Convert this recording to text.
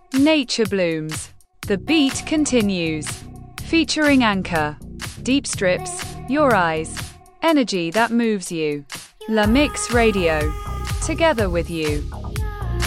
Nature blooms. The beat continues. Featuring Anchor. Deep strips, your eyes. Energy that moves you. La Mix Radio. Together with you.